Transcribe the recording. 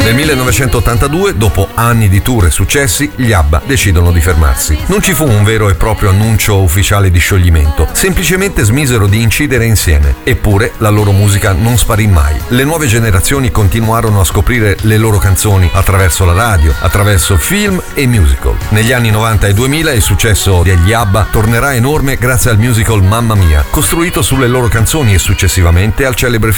Nel 1982, dopo anni di tour e successi, gli ABBA decidono di fermarsi. Non ci fu un vero e proprio annuncio ufficiale di scioglimento, semplicemente smisero di incidere insieme. Eppure la loro musica non sparì mai. Le nuove generazioni continuarono a scoprire le loro canzoni attraverso la radio, attraverso film e musical. Negli anni 90 e 2000 il successo degli ABBA tornerà enorme grazie al musical Mamma Mia, costruito sulle loro canzoni e successivamente al celebre